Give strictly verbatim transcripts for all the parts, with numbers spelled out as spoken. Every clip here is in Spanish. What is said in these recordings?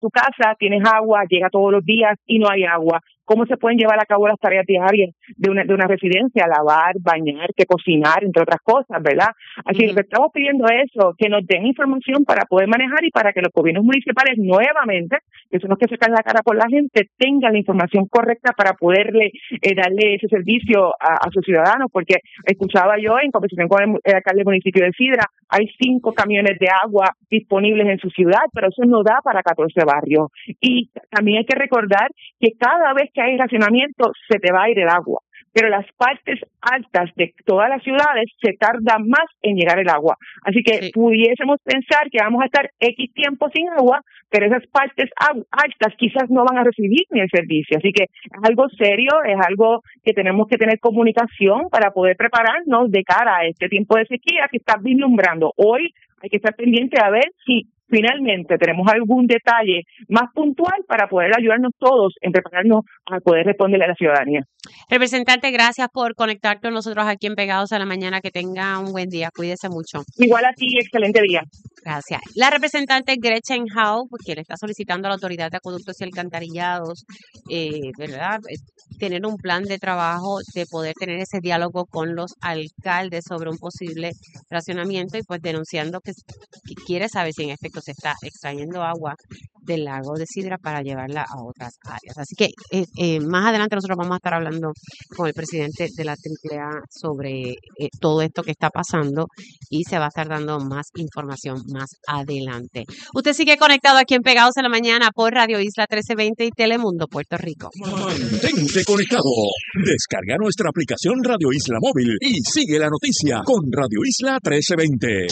tu casa, tienes agua, llega todos los días y no hay agua. ¿Cómo se pueden llevar a cabo las tareas diarias de una, de una residencia? Lavar, bañar, que cocinar, entre otras cosas, ¿verdad? Así que uh-huh. Lo que estamos pidiendo es eso, que nos den información para poder manejar y para que los gobiernos municipales nuevamente, que son los que sacan la cara por la gente, tengan la información correcta para poderle eh, darle ese servicio a, a sus ciudadanos, porque escuchaba yo en conversación con el, el alcalde del municipio de Sidra, hay cinco camiones de agua disponibles en su ciudad, pero eso no da para catorce barrios. Y también hay que recordar que cada vez que hay racionamiento se te va a ir el agua, pero las partes altas de todas las ciudades se tarda más en llegar el agua. Así que sí. Pudiésemos pensar que vamos a estar X tiempo sin agua, pero esas partes altas quizás no van a recibir ni el servicio. Así que es algo serio, es algo que tenemos que tener comunicación para poder prepararnos de cara a este tiempo de sequía que está vislumbrando. Hoy hay que estar pendiente a ver si finalmente tenemos algún detalle más puntual para poder ayudarnos todos en prepararnos a poder responderle a la ciudadanía. Representante, gracias por conectar con nosotros aquí en Pegados a la Mañana. Que tenga un buen día. Cuídese mucho. Igual a ti, excelente día. Gracias. La representante Gretchen Howe, quien está solicitando a la Autoridad de Acueductos y Alcantarillados, eh, ¿verdad?, tener un plan de trabajo, de poder tener ese diálogo con los alcaldes sobre un posible racionamiento y pues denunciando que, que quiere saber si en efecto se está extrayendo agua del lago de Sidra para llevarla a otras áreas. Así que eh, eh, más adelante nosotros vamos a estar hablando con el presidente de la Triple A sobre eh, todo esto que está pasando y se va a estar dando más información más adelante. Usted sigue conectado aquí en Pegados en la Mañana por Radio Isla trece veinte y Telemundo Puerto Rico. Mantente conectado. Descarga nuestra aplicación Radio Isla Móvil y sigue la noticia con Radio Isla trece veinte.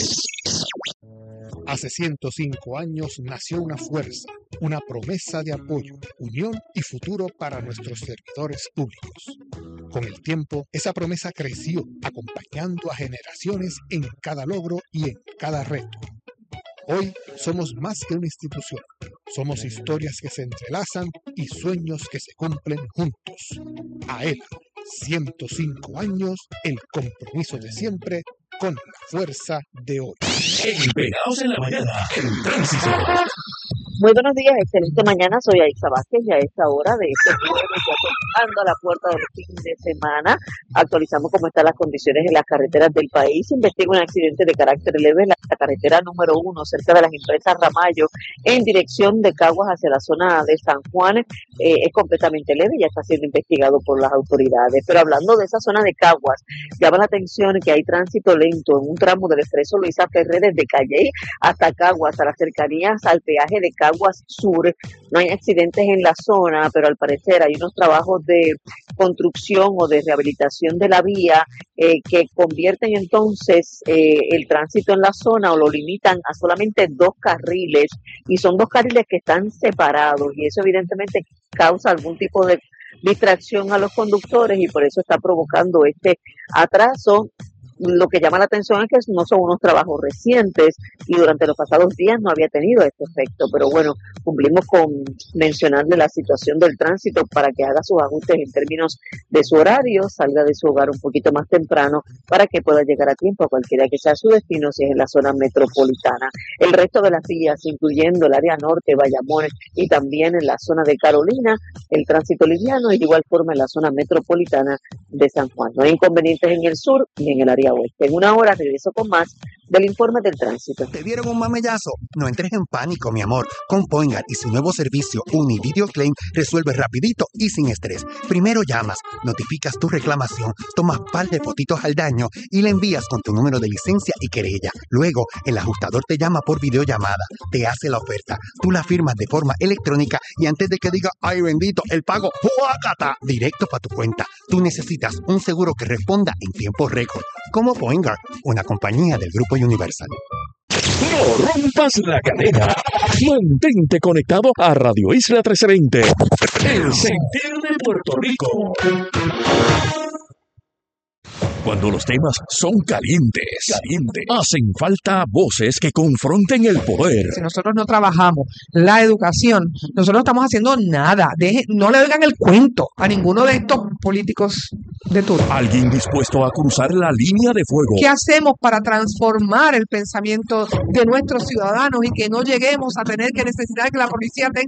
Hace ciento cinco años nació una fuerza, una promesa de apoyo, unión y futuro para nuestros servidores públicos. Con el tiempo, esa promesa creció, acompañando a generaciones en cada logro y en cada reto. Hoy somos más que una institución. Somos historias que se entrelazan y sueños que se cumplen juntos. AELA, ciento cinco años, el compromiso de siempre con la fuerza de hoy. En Pegados en la Mañana, el tránsito. Muy buenos días, excelente mañana. Soy Aixa Vázquez y a esta hora de este jueves, ya tocando a la puerta del fin de semana, actualizamos cómo están las condiciones en las carreteras del país. Investiga un accidente de carácter leve en la carretera número uno, cerca de las empresas Ramallo, en dirección de Caguas hacia la zona de San Juan. Eh, es completamente leve y ya está siendo investigado por las autoridades. Pero hablando de esa zona de Caguas, llama la atención que hay tránsito lento en un tramo del expreso Luisa Ferré desde Calley hasta Caguas, a las cercanías al peaje de Caguas Caguas Sur. No hay accidentes en la zona, pero al parecer hay unos trabajos de construcción o de rehabilitación de la vía eh, que convierten entonces eh, el tránsito en la zona o lo limitan a solamente dos carriles, y son dos carriles que están separados, y eso evidentemente causa algún tipo de distracción a los conductores y por eso está provocando este atraso. Lo que llama la atención es que no son unos trabajos recientes y durante los pasados días no había tenido este efecto, pero bueno, cumplimos con mencionarle la situación del tránsito para que haga sus ajustes en términos de su horario, salga de su hogar un poquito más temprano para que pueda llegar a tiempo a cualquiera que sea su destino si es en la zona metropolitana. El resto de las vías, incluyendo el área norte, Bayamón y también en la zona de Carolina, el tránsito liviano y de igual forma en la zona metropolitana de San Juan. No hay inconvenientes en el sur ni en el área oeste. En una hora regreso con más del informe del tránsito. ¿Te dieron un mamellazo? No entres en pánico, mi amor. Con Poingar y su nuevo servicio Univideo Claim resuelve rapidito y sin estrés. Primero llamas, notificas tu reclamación, tomas par de fotitos al daño y le envías con tu número de licencia y querella. Luego, el ajustador te llama por videollamada, te hace la oferta, tú la firmas de forma electrónica y antes de que diga, ay bendito, el pago, ¡juácata!, directo para tu cuenta. Tú necesitas un seguro que responda en tiempo récord. Como Poingar, una compañía del Grupo Universal. No rompas la cadena. Mantente conectado a Radio Isla trece veinte. El sentir de Puerto Rico. Cuando los temas son calientes, calientes, hacen falta voces que confronten el poder. Si nosotros no trabajamos la educación, nosotros no estamos haciendo nada. Deje, no le oigan el cuento a ninguno de estos políticos de turno. Alguien dispuesto a cruzar la línea de fuego. ¿Qué hacemos para transformar el pensamiento de nuestros ciudadanos y que no lleguemos a tener que necesitar que la policía tenga